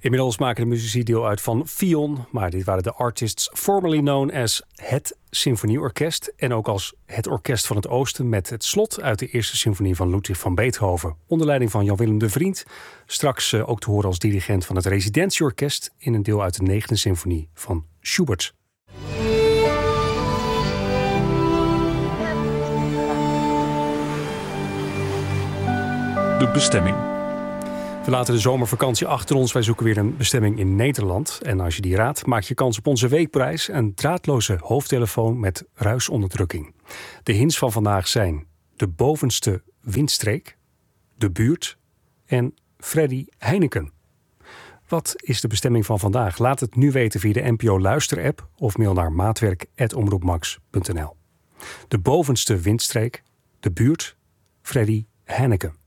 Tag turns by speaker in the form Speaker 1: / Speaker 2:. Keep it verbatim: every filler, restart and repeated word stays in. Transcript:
Speaker 1: Inmiddels maken de muzici deel uit van Fion, maar dit waren de artists formerly known as het Symfonieorkest en ook als het Orkest van het Oosten met het slot uit de eerste symfonie van Ludwig van Beethoven, onder leiding van Jan-Willem de Vriend, straks uh, ook te horen als dirigent van het Residentieorkest in een deel uit de negende symfonie van Schubert.
Speaker 2: De bestemming.
Speaker 1: We laten de zomervakantie achter ons. Wij zoeken weer een bestemming in Nederland. En als je die raadt, maak je kans op onze weekprijs. Een draadloze hoofdtelefoon met ruisonderdrukking. De hints van vandaag zijn de bovenste windstreek, de buurt en Freddy Heineken. Wat is de bestemming van vandaag? Laat het nu weten via de N P O Luister-app of mail naar maatwerk apenstaartje omroepmax punt n l. De bovenste windstreek, de buurt, Freddy Heineken.